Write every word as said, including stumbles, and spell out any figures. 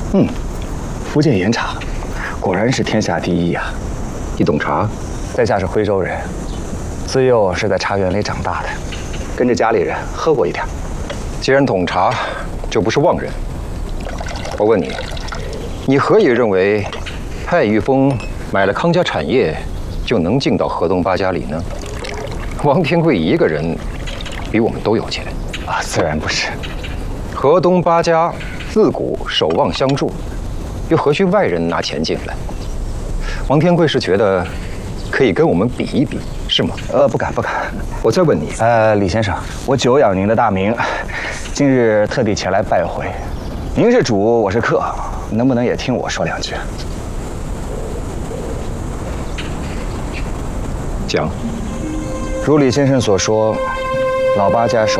嗯，福建岩茶，果然是天下第一呀。 你懂茶？ 在下是徽州人，自幼是在茶园里长大的，跟着家里人喝过一点。 既然懂茶，就不是妄人。我问你，你何以认为太玉峰买了康家产业就能进到河东八家里呢？王天贵一个人比我们都有钱啊，自然不是。 河东八家自古守望相助，又何须外人拿钱进来？王天贵是觉得可以跟我们比一比，是吗？ 呃，不敢不敢。 我再问你， 呃，李先生，我久仰您的大名，今日特地前来拜会。您是主，我是客，能不能也听我说两句？ 讲。 如李先生所说，老八家守